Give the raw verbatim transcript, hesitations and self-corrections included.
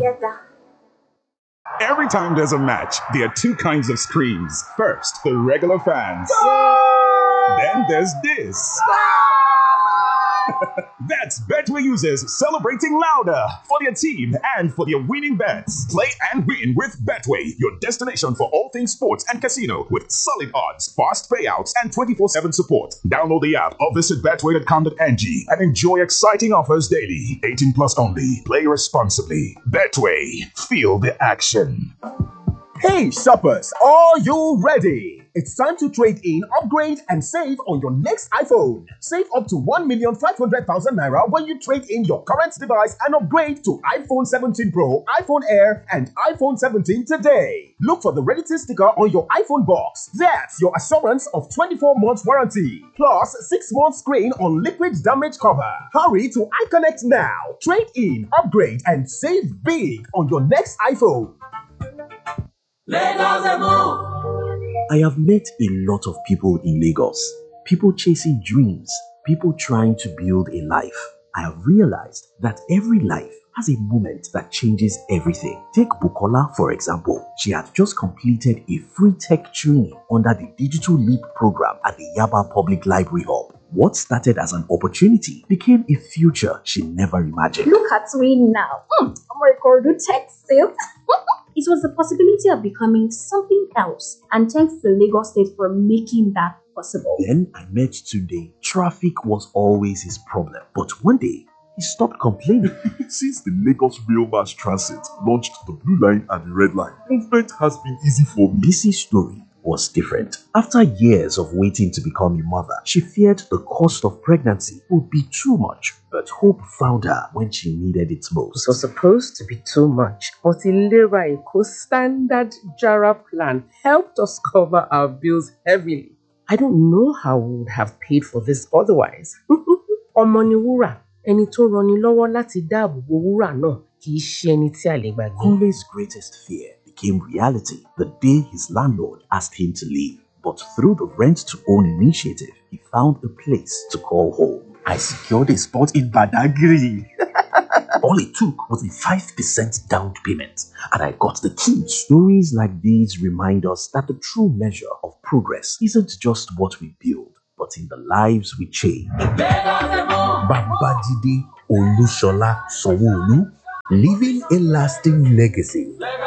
Every time there's a match, there are two kinds of screams. First, the regular fans. Then there's this. That's Betway users celebrating louder for their team and for their winning bets. Play and win with Betway, your destination for all things sports and casino with solid odds, fast payouts, and twenty-four seven support. Download the app or visit betway dot com dot n g and enjoy exciting offers daily. eighteen plus only. Play responsibly. Betway. Feel the action. Hey shoppers, are you ready? It's time to trade in, upgrade, and save on your next iPhone. Save up to one million five hundred thousand naira when you trade in your current device and upgrade to iPhone seventeen Pro, iPhone Air, and iPhone seventeen today. Look for the ready-to sticker on your iPhone box. That's your assurance of twenty-four months warranty, plus six months screen on liquid damage cover. Hurry to iConnect now. Trade in, upgrade, and save big on your next iPhone. Lagos move. I have met a lot of people in Lagos. People chasing dreams. People trying to build a life. I have realized that every life has a moment that changes everything. Take Bukola, for example. She had just completed a free tech training under the Digital Leap program at the Yaba Public Library Hub. What started as an opportunity became a future she never imagined. Look at me now. Mm, I'm going to do tech sales. It was the possibility of becoming something else, and thanks to Lagos State for making that possible. Then I met Tunde. Traffic was always his problem, but one day he stopped complaining. Since the Lagos Rail Mass Transit launched the Blue Line and the Red Line, movement has been easy for me. Bisi's story was different. After years of waiting to become a mother, she feared the cost of pregnancy would be too much, but hope found her when she needed it most. It was supposed to be too much, but Ilera Eko Standard Jara plan helped us cover our bills heavily. I don't know how we would have paid for this otherwise. Ọmọ ni wúrà, ẹni tó ràn ni lọ́wọ́ láti dáàbò bo wúrà náà kì í ṣe ẹni tí a lè gbàgbé. Kunle's greatest fear became reality the day his landlord asked him to leave. But through the rent-to-own initiative, he found a place to call home. I secured a spot in Badagry. All it took was a five percent down payment, and I got the keys. Stories like these remind us that the true measure of progress isn't just what we build, but in the lives we change. Babajide Olusola Sanwo-Olu, leaving a lasting legacy.